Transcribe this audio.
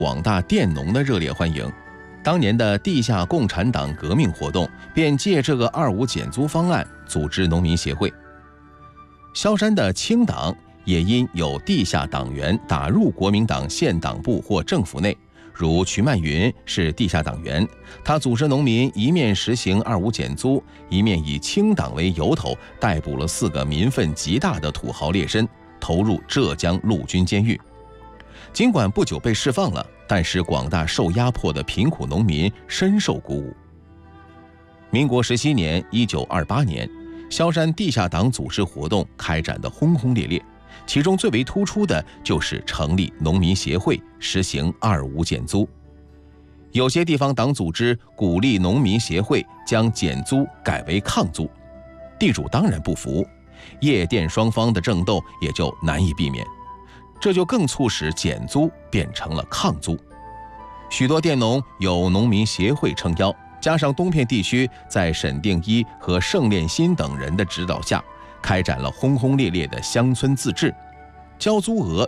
广大佃农的热烈欢迎。当年的地下共产党革命活动便借这个25减租方案组织农民协会。萧山的清党也因有地下党员打入国民党县党部或政府内，如瞿曼云是地下党员，他组织农民一面实行25减租，一面以清党为由头逮捕了4个民愤极大的土豪劣绅，投入浙江陆军监狱。尽管不久被释放了，但是广大受压迫的贫苦农民深受鼓舞。民国17年1928年，萧山地下党组织活动开展得轰轰烈烈，其中最为突出的就是成立农民协会，实行25减租。有些地方党组织鼓励农民协会将减租改为抗租，地主当然不服，业佃双方的争斗也就难以避免，这就更促使减租变成了抗租。许多佃农有农民协会撑腰，加上东片地区在沈定一和盛炼新等人的指导下，开展了轰轰烈烈的乡村自治，交租额